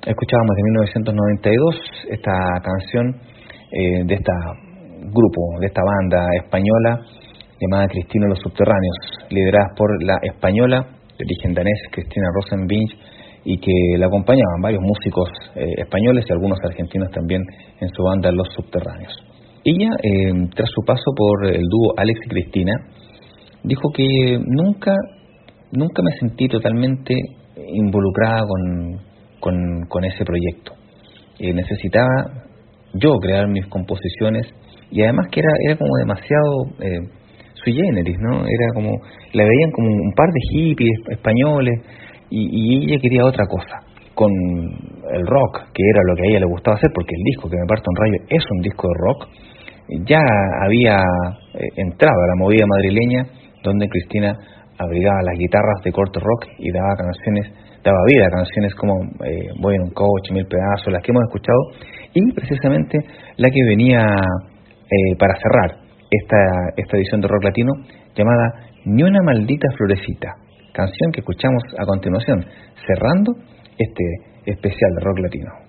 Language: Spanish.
Escuchábamos de 1992 esta canción de este grupo, de esta banda española llamada Cristina y los Subterráneos, lideradas por la española de origen danés Cristina Rosenvinge, y que la acompañaban varios músicos españoles y algunos argentinos también en su banda Los Subterráneos. Ella, tras su paso por el dúo Alex y Cristina, dijo que nunca me sentí totalmente involucrada con ese proyecto. Necesitaba yo crear mis composiciones, y además que era como demasiado sui generis, ¿no? Era como, la veían como un par de hippies españoles, y ella quería otra cosa, con el rock, que era lo que a ella le gustaba hacer, porque el disco Que me parto un rayo es un disco de rock. Ya había entrado a la movida madrileña, donde Cristina abrigaba las guitarras de corte rock y daba vida a canciones como Voy en un coche, Mil pedazos, las que hemos escuchado, y precisamente la que venía para cerrar esta edición de Rock Latino, llamada Ni una maldita florecita, canción que escuchamos a continuación, cerrando este especial de Rock Latino.